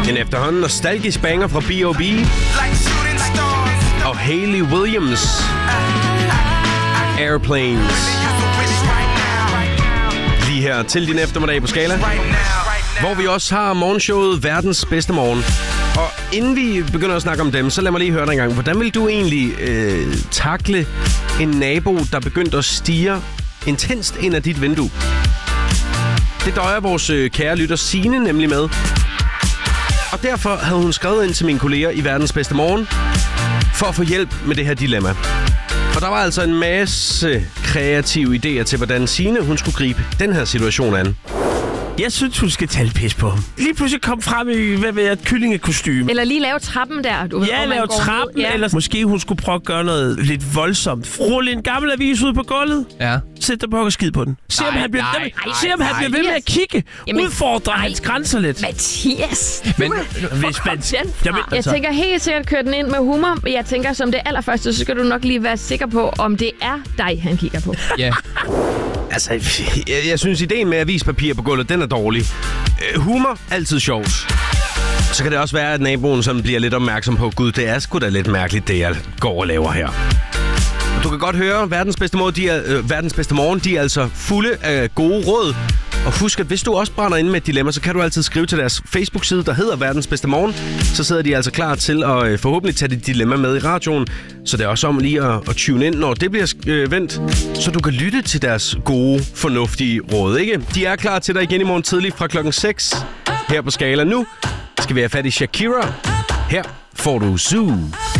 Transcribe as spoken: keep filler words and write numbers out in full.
En efterhånden nostalgisk banger fra B O B og Hayley Williams. Airplanes. Lige her til din eftermiddag på Skala, hvor vi også har morgenshowet Verdens Bedste Morgen. Og inden vi begynder at snakke om dem, så lad mig lige høre dig en gang. Hvordan vil du egentlig øh, takle en nabo, der begyndte at stirre intenst ind ad dit vindue? Det døjer vores øh, kære lytter Signe nemlig med. Og derfor havde hun skrevet ind til mine kolleger i Verdens Bedste Morgen for at få hjælp med det her dilemma. Og der var altså en masse kreative idéer til, hvordan Signe hun skulle gribe den her situation an. Jeg synes, hun skal tage pis på ham. Lige pludselig kom frem i, hvad ved jeg, et kyllingekostyme. Eller lige lave trappen der. Du ved, ja, lave trappen, ud, ja. Eller måske hun skulle prøve at gøre noget lidt voldsomt. Rulle en gammel avis ud på gulvet. Ja. Sæt dig på og skid på den. Se om han bliver, nej, nej, se, om han bliver ved med at kigge. Jamen, udfordre nej. hans grænser lidt. Mathias! Men hvis man... Jamen, jeg altså. tænker helt sikkert køre den ind med humor. Men jeg tænker som det allerførste, så skal du nok lige være sikker på, om det er dig, han kigger på. Ja. Altså, jeg, jeg synes, ideen med avispapir på gulvet, den er dårlig. Uh, humor, altid sjovt. Så kan det også være, at naboen som bliver lidt opmærksom på, gud, det er sgu da lidt mærkeligt, det jeg går og laver her. Og du kan godt høre, verdens bedste, måde, de er, øh, verdens bedste morgen, de er altså fulde af gode råd. Og husk, at hvis du også brænder ind med et dilemma, så kan du altid skrive til deres Facebook-side, der hedder Verdens Bedste Morgen. Så sidder de altså klar til at øh, forhåbentlig tage dit dilemma med i radioen. Så det er også om lige at, at tune ind, når det bliver øh, vendt, så du kan lytte til deres gode, fornuftige råd, ikke? De er klar til dig igen i morgen tidlig fra klokken seks her på Skala. Nu skal vi have fat i Shakira. Her får du Zoo.